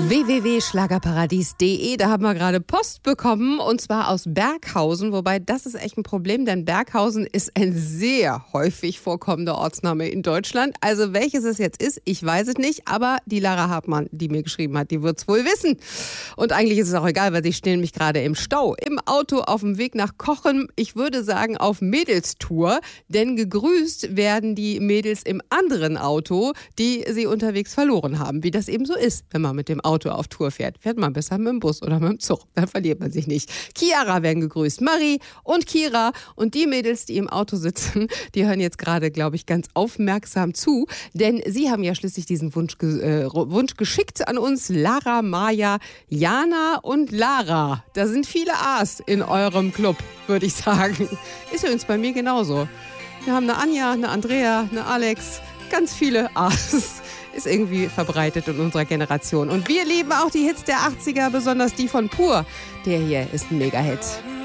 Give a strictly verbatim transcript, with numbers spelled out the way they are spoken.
w w w punkt schlagerparadies punkt d e, da haben wir gerade Post bekommen und zwar aus Berghausen, wobei das ist echt ein Problem, denn Berghausen ist ein sehr häufig vorkommender Ortsname in Deutschland. Also welches es jetzt ist, ich weiß es nicht, aber die Lara Hartmann, die mir geschrieben hat, die wird es wohl wissen. Und eigentlich ist es auch egal, weil sie stehen nämlich gerade im Stau, im Auto auf dem Weg nach Kochen, ich würde sagen auf Mädelstour, denn gegrüßt werden die Mädels im anderen Auto, die sie unterwegs verloren haben, wie das eben so ist, wenn man mit dem Auto auf Tour fährt. Fährt man besser mit dem Bus oder mit dem Zug, dann verliert man sich nicht. Chiara werden gegrüßt, Marie und Kira und die Mädels, die im Auto sitzen, die hören jetzt gerade, glaube ich, ganz aufmerksam zu, denn sie haben ja schließlich diesen Wunsch, äh, Wunsch geschickt an uns, Lara, Maja, Jana und Lara. Da sind viele A's in eurem Club, würde ich sagen. Ist übrigens bei mir genauso. Wir haben eine Anja, eine Andrea, eine Alex, ganz viele A's. Ist irgendwie verbreitet in unserer Generation. Und wir lieben auch die Hits der achtziger, besonders die von Pur. Der hier ist ein Mega-Hit.